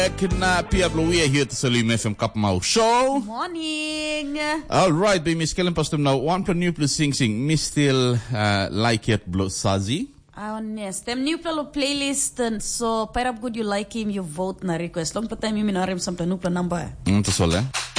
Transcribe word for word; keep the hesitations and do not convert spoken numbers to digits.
Piablo, we are here to Salim F M Kapmau Show. Morning. All right, baby, Miss Kellen Pastum now. One for new plus sing sing. Miss still uh, like it, Blo Sazi. Honest. Tem new plalo playlist and so pair up good you like him, you vote na request. Long pa time you minarim some nupla number. Mm, to sole.